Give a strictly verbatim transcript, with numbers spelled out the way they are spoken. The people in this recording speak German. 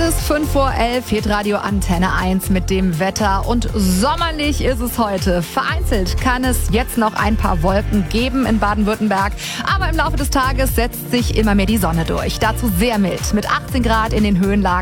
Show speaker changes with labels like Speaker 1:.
Speaker 1: ist fünf vor elf, hier Radio Antenne eins mit dem Wetter und sommerlich ist es heute. Vereinzelt kann es jetzt noch ein paar Wolken geben in Baden-Württemberg, aber im Laufe des Tages setzt sich immer mehr die Sonne durch. Dazu sehr mild mit achtzehn Grad in den Höhenlagen.